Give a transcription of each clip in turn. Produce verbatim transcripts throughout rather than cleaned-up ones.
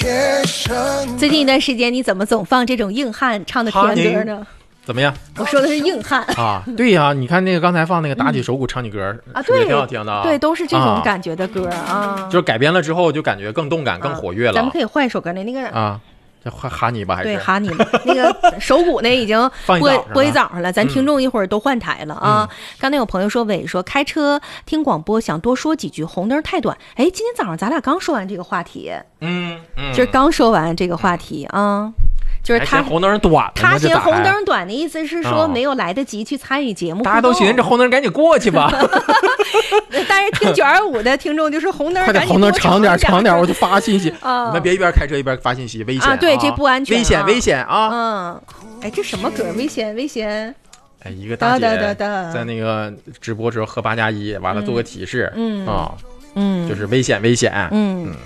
最近一段时间你怎么总放这种硬汉唱的甜歌呢？ 怎么样？ 我说的是硬汉啊，对呀、啊，你看那个刚才放那个打起手鼓唱起歌、嗯、啊， 对， 挺好听的啊， 对，都是这种感觉的歌 啊, 啊， 就是改编了之后就感觉更动感、啊、更活跃了。 咱们可以换一首歌，那那个啊。这哈哈你吧还是对哈你吧，那个手鼓那已经播播一早上了，咱听众一会儿都换台了啊。嗯、刚才有朋友说伟说开车听广播想多说几句，红灯太短。哎，今天早上咱俩刚说完这个话题， 嗯，嗯就是刚说完这个话题啊。就是他红灯短， 他嫌红灯短的意思是说没有来得及去参与节目、哦， 大家都寻思这红灯赶紧过去吧。 但是听九二五的听众就是红灯， 快点红灯长点长点，我就发信息。 啊、 你们别一边开车一边发信息，危险啊！对，这不安全、啊， 危险危险啊！ 嗯，哎，这什么歌？危险危险！ 哎，一个大姐在那个直播时候喝八加一，完了做个提示， 嗯啊， 嗯， 就是危险危险， 嗯。 嗯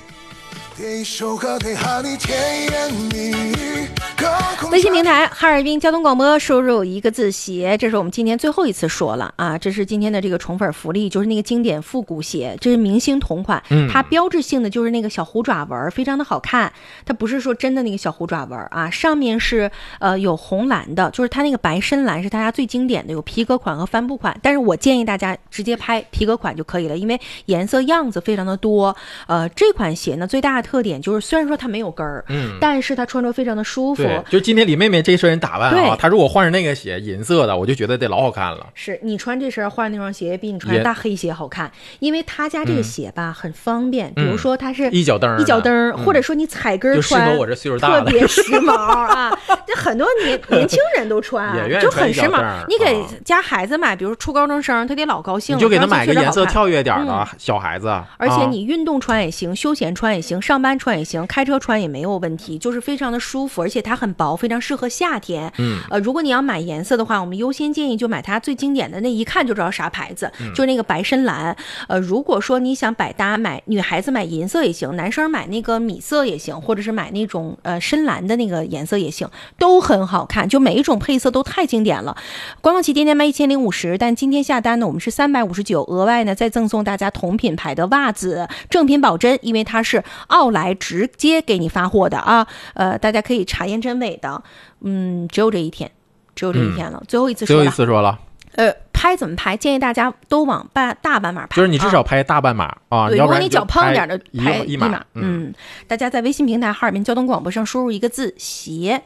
微信平台哈尔滨交通广播，输入一个字鞋，这是我们今天最后一次说了啊！这是今天的这个宠粉福利，就是那个经典复古鞋，这是明星同款， 嗯、 它标志性的就是那个小虎爪纹，非常的好看。它不是说真的那个小虎爪纹啊，上面是呃有红蓝的，就是它那个白深蓝是大家最经典的，有皮革款和帆布款。但是我建议大家直接拍皮革款就可以了，因为颜色样子非常的多。呃，这款鞋呢最大的特点就是虽然说它没有跟儿， 嗯， 但是它穿着非常的舒服。 对，就今天李妹妹这身打扮啊，她如果换上那个鞋银色的，我就觉得得老好看了。 是你穿这身换那双鞋比你穿大黑鞋好看，因为他家这个鞋吧、嗯、很方便，比如说它是一脚蹬一脚蹬、嗯，或者说你踩跟穿， 就适合我这岁数大特别时髦啊！这很多年年轻人都穿， 也就很时髦。你给家孩子买， 啊、 比如初高中生，他得老高兴， 你就给他买个颜色跳跃点的、 嗯、 小孩子。 而且你运动穿也行、啊，休闲穿也行，上班穿也行，开车穿也没有问题，就是非常的舒服，而且它很薄，非常适合夏天。 嗯， 呃，如果你要买颜色的话，我们优先建议就买它最经典的那一看就知道啥牌子， 嗯、 就是那个白深蓝。呃，如果说你想百搭，买女孩子买银色也行，男生买那个米色也行，或者是买那种呃深蓝的那个颜色也行，都很好看。就每一种配色都太经典了。官网旗店店卖一千零五十，但今天下单呢，我们是三百五十九，额外呢再赠送大家同品牌的袜子，正品保真，因为它是奥莱直接给你发货的啊。呃，大家可以查验真伪的。嗯，只有这一天，只有这一天了，嗯、最后一次说了， 最后一次说了。 呃，拍怎么拍？建议大家都往半大半码拍， 就是你至少拍大半码啊。 啊对，如果你脚胖点的，拍一码。 嗯，大家在微信平台哈尔滨交通广播上输入一个字“鞋”。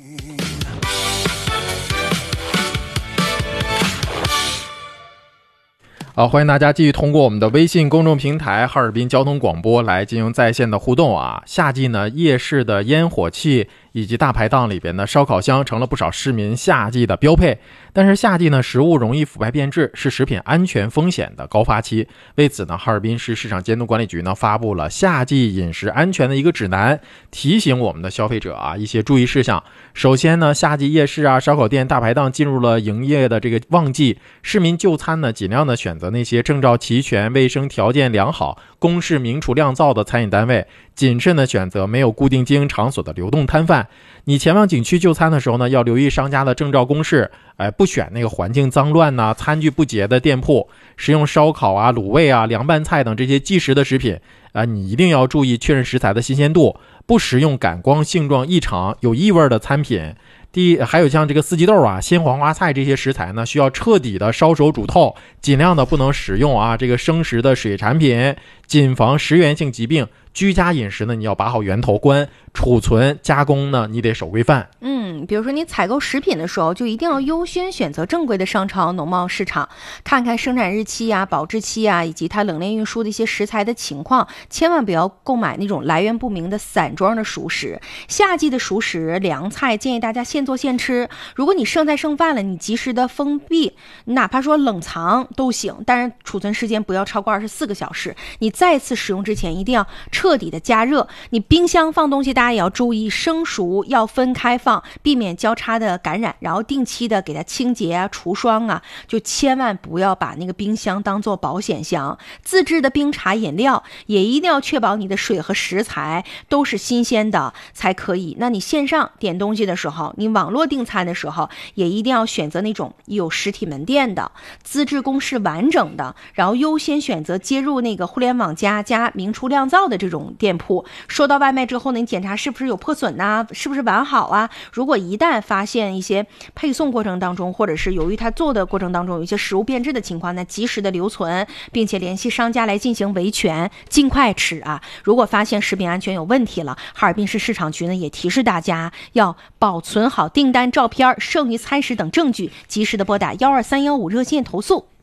好，欢迎大家继续通过我们的微信公众平台哈尔滨交通广播来进行在线的互动啊。夏季呢，夜市的烟火气以及大排档里边的烧烤香成了不少市民夏季的标配。但是夏季呢，食物容易腐败变质，是食品安全风险的高发期。为此呢，哈尔滨市市场监督管理局呢发布了夏季饮食安全的一个指南，提醒我们的消费者啊一些注意事项。首先呢，夏季夜市啊、烧烤店、大排档进入了营业的这个旺季，市民就餐呢尽量的选择那些证照齐全、卫生条件良好、公示明厨亮灶的餐饮单位，谨慎的选择没有固定经营场所的流动摊贩。你前往景区就餐的时候呢，要留意商家的证照公示，哎，不选那个环境脏乱呐、餐具不洁的店铺。食用烧烤啊、卤味啊、凉拌菜等这些即食的食品啊，你一定要注意确认食材的新鲜度，不食用感光性状异常、有异味的餐品。第还有像这个四季豆啊、鲜黄花菜这些食材呢，需要彻底的烧熟煮透，尽量的不能食用啊这个生食的水产品，谨防食源性疾病。居家饮食呢，你要把好源头关，储存加工呢，你得守规范。 嗯，比如说你采购食品的时候，就一定要优先选择正规的商超、农贸市场，看看生产日期啊、保质期啊，以及它冷链运输的一些食材的情况，千万不要购买那种来源不明的散装的熟食。夏季的熟食、凉菜建议大家现做现吃。如果你剩菜剩饭了，你及时的封闭，你哪怕说冷藏都行，但是储存时间不要超过二十四个小时。你再次使用之前一定要彻底的加热。你冰箱放东西大家也要注意，生熟要分开放， 避免交叉的感染，然后定期的给它清洁啊、除霜啊，就千万不要把那个冰箱当做保险箱。自制的冰茶饮料也一定要确保你的水和食材都是新鲜的才可以。那你线上点东西的时候，你网络订餐的时候，也一定要选择那种有实体门店的、资质公示完整的，然后优先选择接入那个互联网加加明厨亮灶的这种店铺。收到外卖之后呢，你检查是不是有破损呐、啊，是不是完好啊？如果一旦发现一些配送过程当中，或者是由于它做的过程当中有一些食物变质的情况，那及时的留存，并且联系商家来进行维权，尽快吃啊！如果发现食品安全有问题了，哈尔滨市市场局呢也提示大家要保存好订单照片、剩余餐食等证据，及时的拨打幺二三幺五热线投诉。